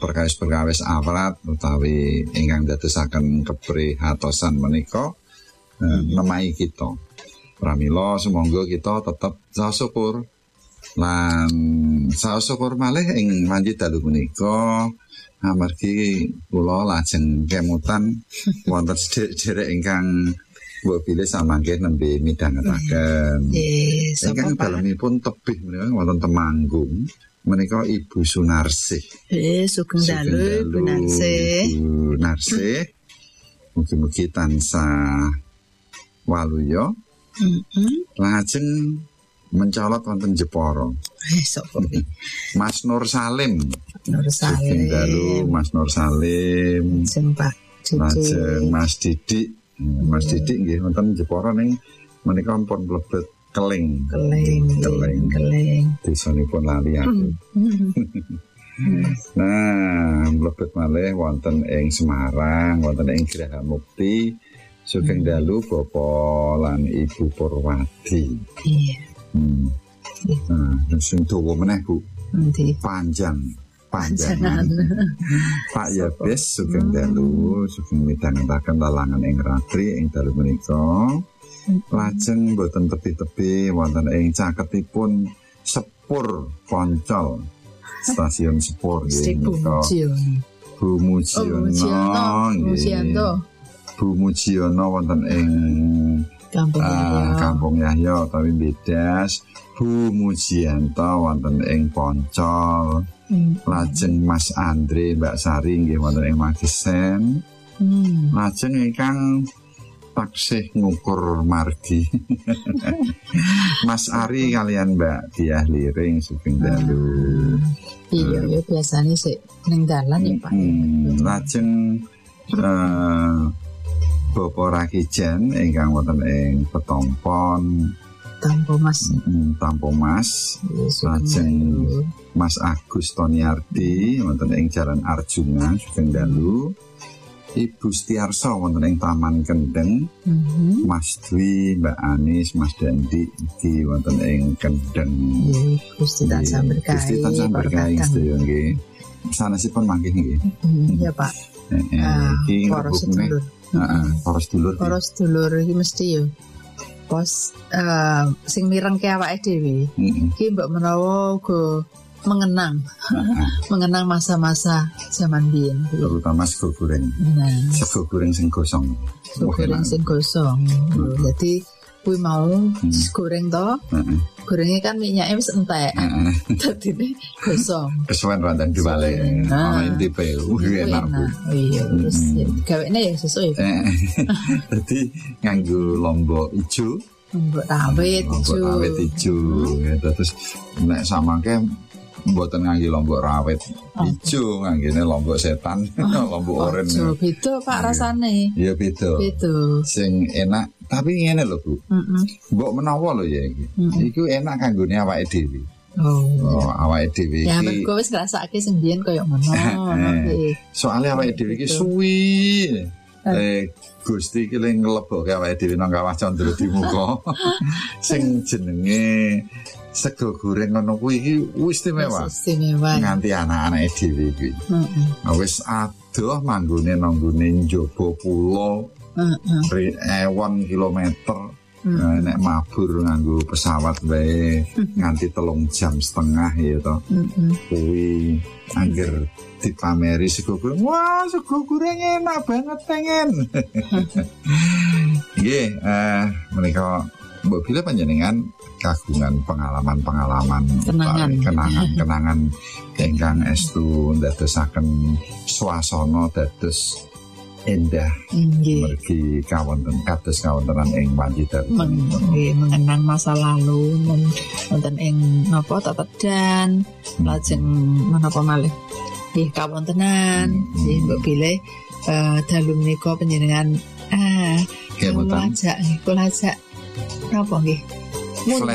perkawis-perkawis awrat utawi ingkang dadosaken keprihatosan menika nemahi kita. Pramila sumangga kita tetep saos syukur lan saos syukur malih ing wanci dalu punika amargi kula lajeng kemutan wonten sedherek ingkang mbok bilih samangke nembe midhangetaken. Ingkang dalemipun tebih menika wonten Temanggung menika Ibu Sunarsih. Sugeng dalu Ibu Narsih. Ibu Narsih. Mugi-mugi tansah waluya. Lajeng mencolot wonten Jepara. Mas Nur Salim. Sugeng dalu Mas Nur Salim. Lajeng Mas Didik. Mas Didik nggih wonten Jepara ning menika pun mlebet Keling. Desanipun lali aku. Nah, mlebet malih wonten ing Semarang, wonten ing Graha Mukti. Sugeng dalu Bapak lan Ibu Purwadi. Iya. Nah, sing dawa meneh Bu. Panjangan. Pak Yabes sugeng dalu, sugeng midhangetaken lalangan ing ratri ing dalu menika. Lajeng boten tepi-tepi wonten ing caketipun Sepur Poncol. Stasiun Sepur nggih menika. Bu Mujiono wonten ing Kampung Yahya utawi Bedas. Bu Mujianto wonten ing Poncol. Lajeng Mas Andre Mbak Sari nggih wonten ing Magesen. Lajeng ingkang taksih ngukur margi Mas Ari kalian Mbak Diah Liring sugeng dalu. Iya biasanya sih ning dalan ya Pak. Lajeng Bapak Rakijan ingkang wonten ing Petompon Tampo Mas. Lajeng Mas Agus Toniardi wonten ing Jalan Arjuna sugeng dalu. Ibu Setiarso wonten ing Taman Kendeng. Mas Dwi, Mbak Anis, Mas Dandi iki wonten ing Kendeng. Gusti tansah berkahi sedaya nggih. Sanesipun mangke nggih. Iya Pak. Iki para sedulur. Para sedulur iki mesti yo. Pos sing mirengke awake dhewe. Iki mbok menawa uga mengenang masa-masa zaman biyen, terutama sego goreng. Sego goreng sing gosong. Jadi kuwi mau goreng to. Gorenge kan minyake wis entek. Dadine gosong. Kesuwen randang diwale. Ana intipe enak Bu. Iya, wis gawene ya sesuk ya. Dadi nganggo lombok ijo. Lombok rawit ijo. Terus nek samangke mboten ngangge lombok rawit ijo, nganggene lombok setan, lombok oren. Beda Pak rasane. Iya beda. Sing enak tapi ngene lho Bu. Mbok menawa lho ya iki. Iku enak kanggone awake dhewe. Awake dhewe iki. Ya mergo wis ngrasake sing biyen kaya ngono. Soale awake dhewe iki suwi. Gusti iki lek nglebokke awake dhewe nang Kawah Candra di muka. Sing jenenge sego goreng ngono kuwi iki istimewa. Nganti anak-anake dhewe iki. Wis adoh manggone nang nggone njaba pulo. Ewon kilometer. Nek mabur nganggo pesawat wae nganti 3 jam setengah ya to. Kuwi angger dipameri sego goreng. Wah, sego goreng enak banget pengen. Nggih, menika mbok bilih panjenengan kagungan pengalaman-pengalaman kenangan ingkang estu ndadosaken swasana dados endah mergi kawontenan ing Panjidan mengenang masa lalu wonten ing napa Tetedan lajeng menapa malih nggih kawontenan nggih mbok bilih dalu menika panjenengan kula ajak napa nggih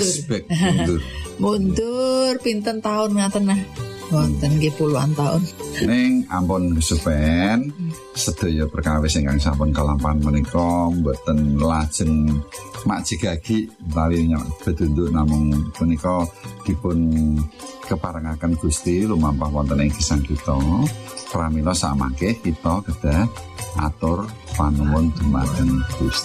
mundur pinten tahun ngaten nah wonten nggih puluhan tahun Ning ampun kesupen sedaya perkawis ingkang sampun kalampahan menika mboten lajeng majigagi utawi bedunduk namung punika dipun keparengaken Gusti lumampah wonten ing gesang kita. Pramila samangke kita kedah atur panuwun dumateng Gusti.